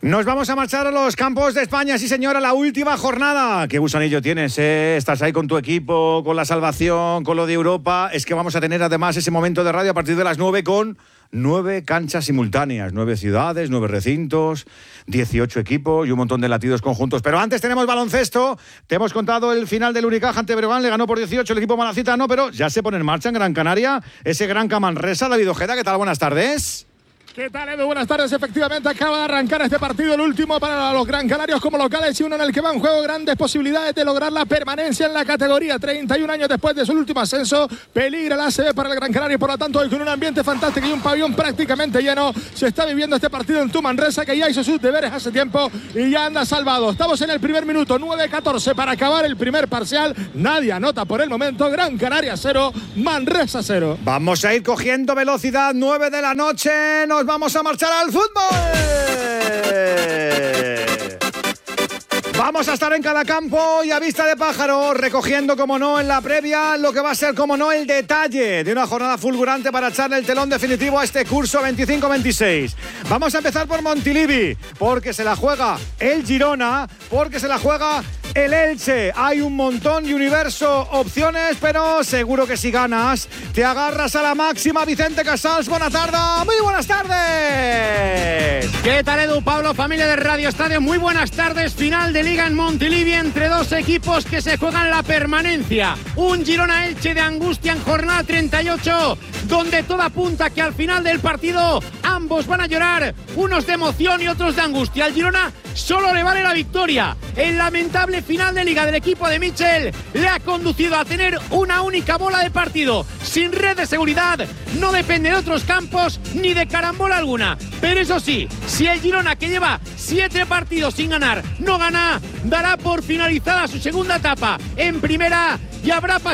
Nos vamos a marchar a los campos de España, sí señora, la última jornada. ¿Qué gusanillo tienes? Estás ahí con tu equipo, con la salvación, con lo de Europa. Es que vamos a tener además ese momento de radio a partir de las 9 con 9 canchas simultáneas, 9 ciudades, 9 recintos, 18 equipos y un montón de latidos conjuntos. Pero antes tenemos baloncesto. Te hemos contado el final del Unicaja ante Breogán, le ganó por 18 el equipo malacitano, pero ya se pone en marcha en Gran Canaria ese Gran Manresa. David Ojeda, ¿qué tal? Buenas tardes. ¿Qué tal, Edu? Buenas tardes. Efectivamente, acaba de arrancar este partido, el último para los Gran Canarios como locales y uno en el que va en juego grandes posibilidades de lograr la permanencia en la categoría. 31 años después de su último ascenso, peligra la ACB para el Gran Canaria y por lo tanto hoy con un ambiente fantástico y un pabellón prácticamente lleno, se está viviendo este partido en tu Manresa, que ya hizo sus deberes hace tiempo y ya anda salvado. Estamos en el primer minuto, 9-14 para acabar el primer parcial. Nadie anota por el momento. Gran Canaria 0, Manresa 0. Vamos a ir cogiendo velocidad, 9 de la noche, nos vamos a marchar al fútbol. Vamos a estar en cada campo y a vista de pájaro, recogiendo, como no, en la previa lo que va a ser, como no, el detalle de una jornada fulgurante para echarle el telón definitivo a este curso 25-26. Vamos a empezar por Montilivi, porque se la juega el Girona, porque se la juega el Elche. Hay un montón de universo, opciones, pero seguro que si ganas te agarras a la máxima. Vicente Casals, buena tarde, muy buenas tardes. ¿Qué tal, Edu? Pablo, familia de Radio Estadio, muy buenas tardes. Final de Liga en Montilivi entre dos equipos que se juegan la permanencia. Un Girona-Elche de angustia en jornada 38, donde todo apunta que al final del partido ambos van a llorar, unos de emoción y otros de angustia. Al Girona solo le vale la victoria. El lamentable final de Liga del equipo de Michel le ha conducido a tener una única bola de partido, sin red de seguridad, no depende de otros campos ni de carambola alguna. Pero eso sí, si el Girona, que lleva 7 partidos sin ganar, no gana, dará por finalizada su segunda etapa en primera y habrá pasado